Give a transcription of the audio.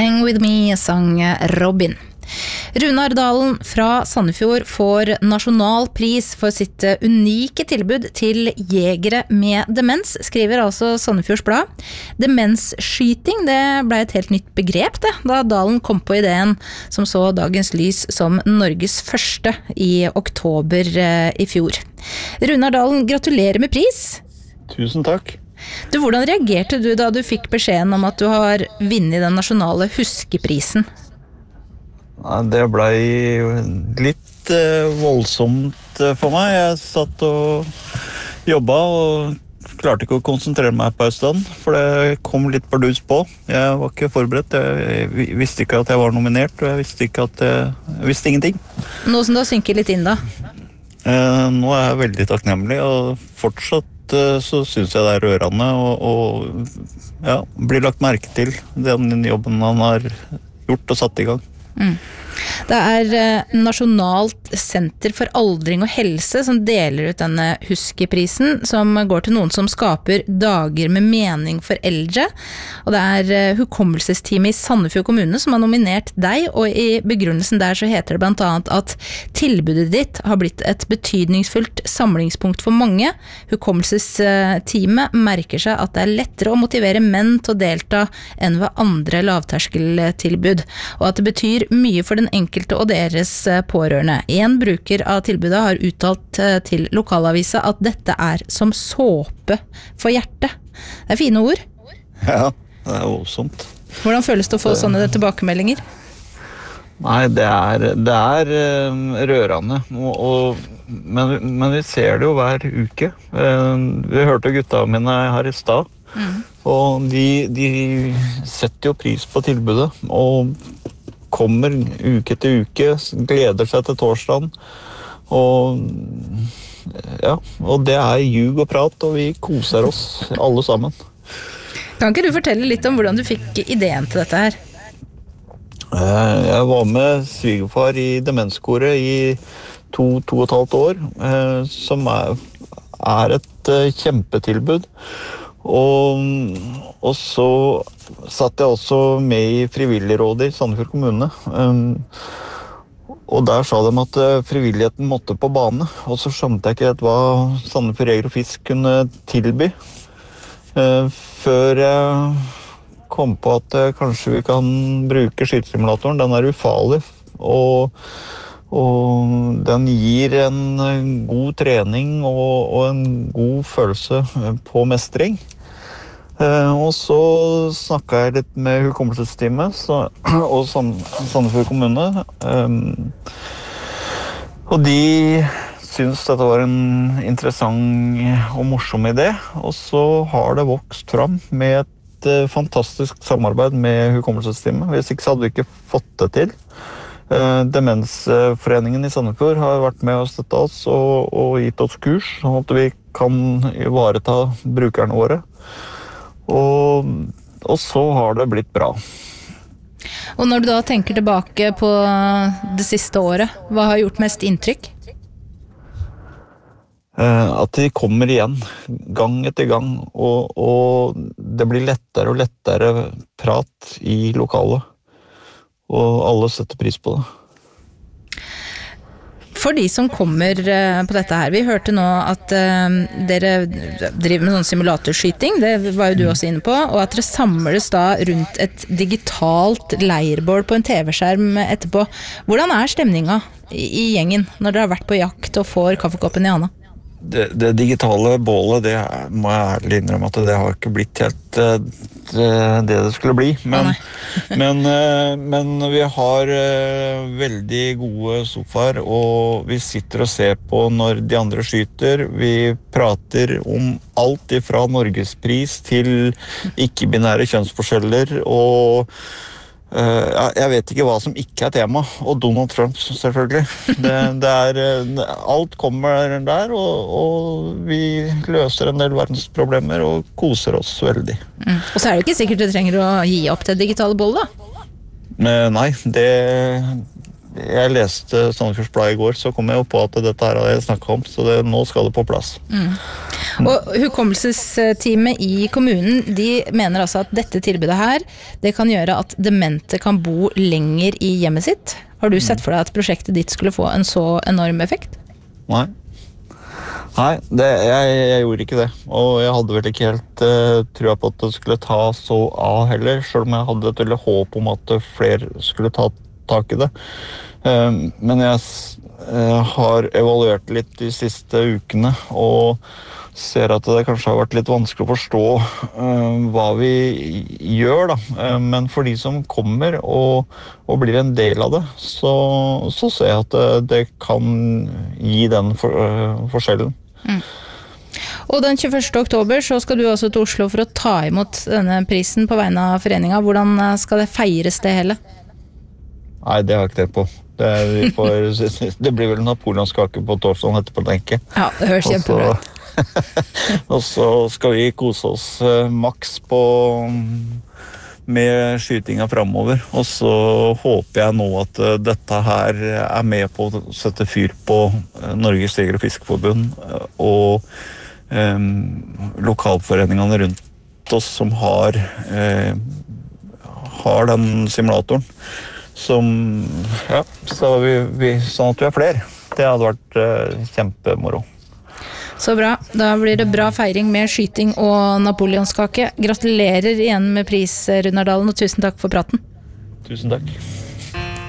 Hang With Me sang Robin. Runar Dalen fra Sandefjord får nasjonal pris for sitt unike tilbud til jegere med demens, skriver altså Sandefjords Blad. Demensskyting, det ble et helt nytt begrep det, da Dalen kom på ideen som så dagens lys som Norges første i oktober i fjor. Runar Dalen, gratulerer med pris. Tusen takk. Du, hvordan reagerte du da du fikk beskjeden om at du har vunnet den nasjonale huskeprisen? Ja, det ble litt voldsomt for meg. Jeg satt og jobbet og klarte ikke å konsentrere meg på en stund, for det kom litt bardus på. Jeg var ikke forberedt. Jeg visste ikke at jeg var nominert, og jeg visste ingenting. Nå som du har synket litt inn da? Nå er jeg veldig takknemlig, og fortsatt så synes jeg det er rørende og ja, blir lagt merke til den jobben han har gjort og satt i gang. Det er Nasjonalt senter for aldring og helse som deler ut denne huskeprisen, som går til noen som skaper dager med mening for eldre. Og det er hukommelsesteamet i Sandefjord kommune som har nominert deg, og i begrunnelsen der så heter det blant annet at tilbudet ditt har blitt et betydningsfullt samlingspunkt for mange. Hukommelsesteamet merker seg at det er lettere å motivere menn til å delta enn ved andre lavterskeltilbud, og at det betyr mye for den enkelte og deres pårørende. En bruker av tilbudet har uttalt til lokalavisa at dette er som såpe for hjertet. Det er fine ord. Ja, det er voldsomt. Hvordan føles det å få sånne tilbakemeldinger? Nei, det er rørende, men vi ser det jo hver uke. Vi hørte gutta mine her i stad, og de setter jo pris på tilbudet, og kommer uke til uke, gleder seg til torsdagen, og det er ljug og prat, og vi koser oss alle sammen. Kan ikke du fortelle litt om hvordan du fikk ideen til dette her? Jeg var med svigerfar i demenskoret i 2,5 år, som er et kjempetilbud. Og så satt jeg også med i frivilligrådet i Sandefjord kommune. Og der sa de at frivilligheten måtte på bane, og så skjønte jeg ikke helt hva Sandefjord Jeger og Fisk kunne tilby. Før jeg kom på at kanskje vi kan bruke skytesimulatoren. Den er ufarlig, og den gir en god trening og en god følelse på mestring. Og så snakket jeg litt med hukommelsesteamet og Sandefjord kommune. Og de synes dette var en interessant og morsom idé. Og så har det vokst fram med et fantastisk samarbeid med hukommelsesteamet. Hvis ikke så hadde vi ikke fått det til. Demensforeningen i Sandefjord har vært med og støttet oss og gitt oss kurs, sånn at vi kan ivareta brukerne våre. Og så har det blitt bra. Og når du da tenker tilbake på det siste året, hva har gjort mest inntrykk? At de kommer igjen, gang etter gang, og det blir lettere og lettere prat i lokalet. Og alle setter pris på det. For de som kommer på dette her, vi hørte nå at dere driver med sånn simulatorskyting, det var jo du også inne på, og at dere samles da rundt et digitalt leirbål på en TV-skjerm etterpå. Hvordan er stemninga i gjengen når dere har vært på jakt og får kaffekoppen i handa? Det digitale bålet, det må jeg ærlig innrømme at det har ikke blitt helt det skulle bli. Men vi har veldig gode sofaer, og vi sitter og ser på når de andre skyter. Vi prater om alt ifra Norgespris til ikke-binære kjønnsforskjeller, og jeg vet ikke hva som ikke er tema, og Donald Trump selvfølgelig. Alt kommer der, og vi løser en del verdensproblemer og koser oss veldig. Og så er det ikke sikkert du trenger å gi opp det digitale bollet da? Nei, jeg leste Sandefjords Blad i går, så kom jeg jo på at dette her hadde jeg snakket om, så nå skal det på plass. Og hukommelsesteamet i kommunen, de mener altså at dette tilbudet her, det kan gjøre at demente kan bo lenger i hjemmet sitt. Har du sett for deg at prosjektet ditt skulle få en så enorm effekt? Nei, jeg gjorde ikke det, og jeg hadde vel ikke helt trua på at det skulle ta så av heller, selv om jeg hadde et veldig håp om at flere skulle ta tak i det. Men jeg har evaluert litt de siste ukene, og ser at det kanskje har vært litt vanskelig å forstå hva vi gjør, da. Men for de som kommer og blir en del av det, så ser jeg at det kan gi den forskjellen. Og den 21. oktober så skal du også til Oslo for å ta imot denne prisen på vegne av foreningen. Hvordan skal det feires det hele? Nei, det har jeg ikke tenkt på. Det blir vel napoleonskake på torsdagen etterpå, tenker jeg. Ja, det høres kjempebra ut. Og så skal vi kose oss maks med skytinga fremover. Og så håper jeg nå at dette her er med på å sette fyr på Norges Jeger- og Fiskerforbund og lokalforeningene rundt oss som har den simulatoren. Sånn at vi er flere. Det hadde vært kjempemoro. Så bra. Da blir det bra feiring med skyting og napoleonskake. Gratulerer igjen med pris, Runar Dalen, og tusen takk for praten. Tusen takk.